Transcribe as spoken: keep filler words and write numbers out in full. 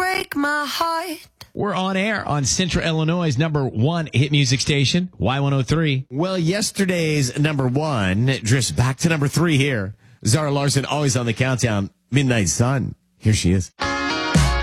break my heart. We're on air on Central Illinois' number one hit music station, Y one oh three. Well, yesterday's number one drifts back to number three here. Zara Larson, always on the countdown. Midnight Sun. Here she is.